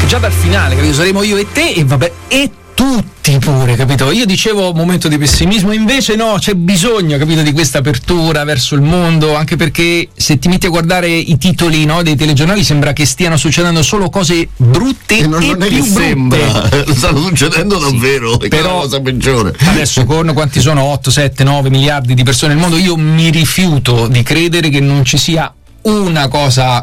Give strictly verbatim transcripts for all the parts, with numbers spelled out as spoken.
già dal finale, capito? Saremo io e te e vabbè, e tutti pure, capito? Io dicevo momento di pessimismo, invece no, c'è bisogno, capito, di questa apertura verso il mondo, anche perché se ti metti a guardare i titoli, no, dei telegiornali sembra che stiano succedendo solo cose brutte e, non, e non è più che brutte. Sembra, stanno succedendo davvero, sì, però è la cosa peggiore. Adesso con quanti sono otto, sette, nove miliardi di persone nel mondo, io mi rifiuto di credere che non ci sia una cosa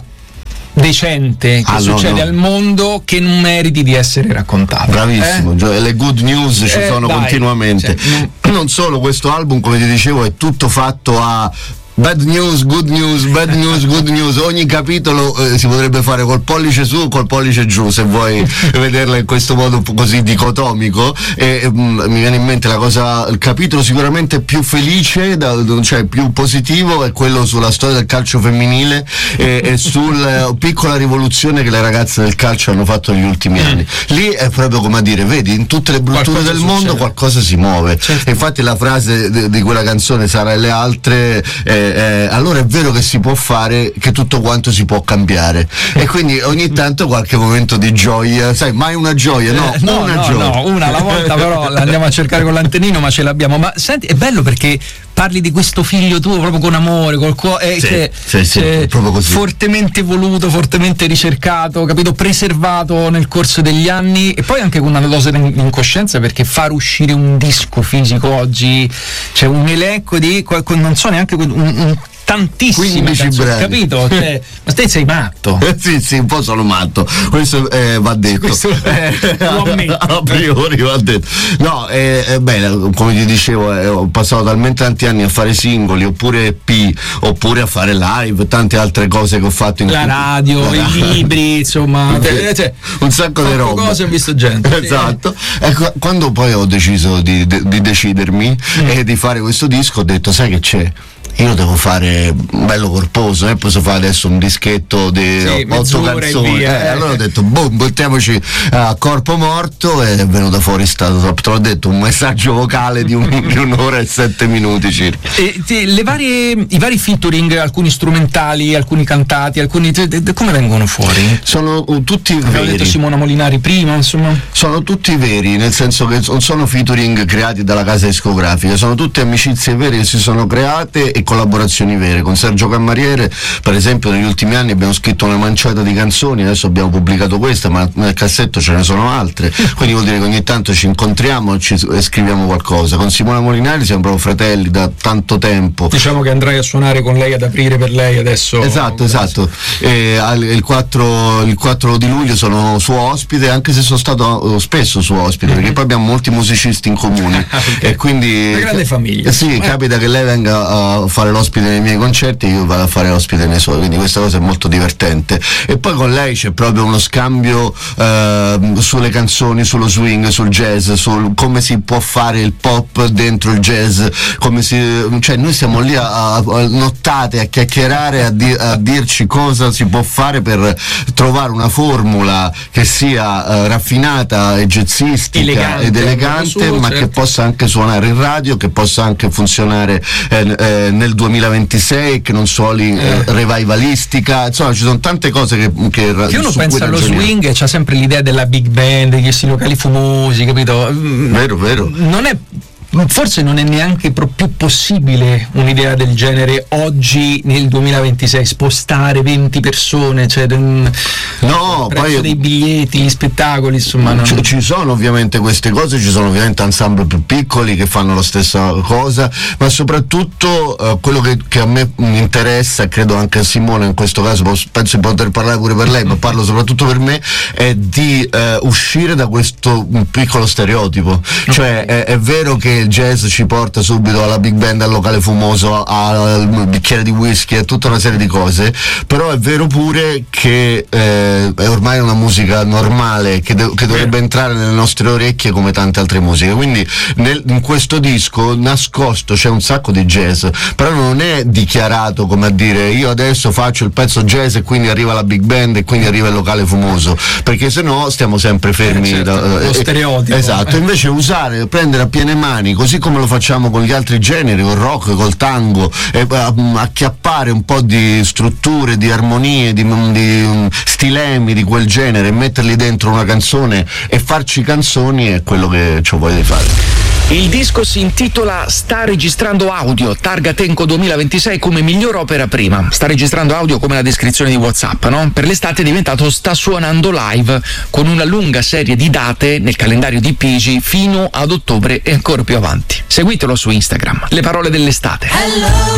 decente che ah, succede no, no. al mondo che non meriti di essere raccontata. Bravissimo, eh? cioè, le good news ci eh, sono dai, continuamente. cioè, non... non solo, questo album, come ti dicevo, è tutto fatto a bad news, good news, bad news, good news. Ogni capitolo eh, si potrebbe fare col pollice su o col pollice giù, se vuoi vederla in questo modo così dicotomico. E mm, mi viene in mente la cosa, il capitolo sicuramente più felice, da, cioè più positivo, è quello sulla storia del calcio femminile e, e sulla eh, piccola rivoluzione che le ragazze del calcio hanno fatto negli ultimi anni. Lì è proprio come a dire, vedi, in tutte le brutture qualcosa del succede. Mondo qualcosa si muove. Certo. E infatti la frase di, di quella canzone, Sara e le altre, eh, Eh, allora è vero che si può fare, che tutto quanto si può cambiare, e quindi ogni tanto qualche momento di gioia, sai, mai una gioia, no, Eh, no, una no, gioia. no, una alla volta, però la andiamo a cercare con l'antennino, ma ce l'abbiamo. Ma senti, è bello perché parli di questo figlio tuo proprio con amore, col cuore, eh, Sì, che, sì, sì, eh, proprio così. fortemente voluto, fortemente ricercato, capito, preservato nel corso degli anni, e poi anche con una dose di incoscienza, perché far uscire un disco fisico oggi, c'è un elenco di, non so neanche un, un tantissime canzoni, capito? Cioè, ma te sei matto. sì, sì, un po' sono matto, questo eh, va detto. Questo, eh, lo ammetto. A priori va detto. No, eh, eh, beh, come ti dicevo, eh, ho passato talmente tanti anni a fare singoli, oppure E P, oppure a fare live, tante altre cose che ho fatto in la radio, la i radio. libri, insomma, cioè, un sacco di roba. cose ho visto gente. Esatto. Ecco, quando poi ho deciso di, di, di decidermi mm. e di fare questo disco, ho detto, sai che c'è? Io devo fare bello corposo, eh? Posso fare adesso un dischetto di sì, otto canzoni. via, eh, eh. Allora ho detto, boom, buttiamoci a corpo morto, e è venuto fuori stato top. Te l'ho detto, un messaggio vocale di, un, di un'ora e sette minuti circa. E, te, le varie, i vari featuring, alcuni strumentali, alcuni cantati, alcuni te, te, come vengono fuori? Sono uh, tutti Avevo veri. detto Simona Molinari prima, insomma. Sono tutti veri, nel senso che non sono featuring creati dalla casa discografica, sono tutte amicizie vere che si sono create e collaborazioni vere. Con Sergio Cammariere, per esempio, negli ultimi anni abbiamo scritto una manciata di canzoni, adesso abbiamo pubblicato questa, ma nel cassetto ce ne sono altre, quindi vuol dire che ogni tanto ci incontriamo ci, e scriviamo qualcosa. Con Simona Molinari siamo proprio fratelli da tanto tempo. Diciamo che andrai a suonare con lei, ad aprire per lei adesso. Esatto, esatto. E al, il, quattro, il quattro di luglio sono suo ospite, anche se sono stato spesso suo ospite, perché poi abbiamo molti musicisti in comune. Okay. E quindi una grande famiglia. Eh, sì, eh. capita che lei venga a fare l'ospite nei miei concerti e io vado a fare l'ospite nei suoi, quindi questa cosa è molto divertente. E poi con lei c'è proprio uno scambio eh, sulle canzoni, sullo swing, sul jazz, sul come si può fare il pop dentro il jazz, come si, cioè noi siamo lì a, a nottate, a chiacchierare, a, di, a dirci cosa si può fare per trovare una formula che sia eh, raffinata e jazzistica elegante, ed elegante, suo, ma certo. che possa anche suonare in radio, che possa anche funzionare eh, eh, nel duemilaventisei, che non suoni eh, revivalistica, insomma ci sono tante cose che, che, che uno su pensa cui allo ragioniamo. swing e c'ha sempre l'idea della big band, degli questi locali fumosi, capito? Vero, vero. Non è forse non è neanche pro- più possibile un'idea del genere oggi nel duemilaventisei, spostare venti persone, cioè um, no, il prezzo poi dei biglietti, gli spettacoli, insomma non... ci, ci sono ovviamente queste cose, ci sono ovviamente ensemble più piccoli che fanno la stessa cosa, ma soprattutto uh, quello che, che a me interessa, e credo anche a Simone in questo caso, penso di poter parlare pure per lei, ma parlo soprattutto per me, è di uh, uscire da questo piccolo stereotipo. Okay. Cioè è, è vero che il jazz ci porta subito alla big band, al locale fumoso, al bicchiere di whisky e tutta una serie di cose, però è vero pure che eh, è ormai una musica normale che, de- che dovrebbe entrare nelle nostre orecchie come tante altre musiche, quindi nel, in questo disco nascosto c'è un sacco di jazz, però non è dichiarato come a dire io adesso faccio il pezzo jazz e quindi arriva la big band e quindi arriva il locale fumoso, perché se no stiamo sempre fermi, eh, certo, da, lo eh, stereotipo. Esatto, invece usare, prendere a piene mani, così come lo facciamo con gli altri generi, col rock, col tango, e acchiappare un po' di strutture, di armonie, di, di stilemi di, quel genere, metterli dentro una canzone e farci canzoni è quello che ho voglia di fare. Il disco si intitola Sta registrando audio, targa Tenco duemilaventisei come miglior opera prima. Sta registrando audio come la descrizione di WhatsApp, no? Per l'estate è diventato Sta suonando live, con una lunga serie di date nel calendario di Pigi fino ad ottobre e ancora più avanti. Seguitelo su Instagram. Le parole dell'estate. Hello.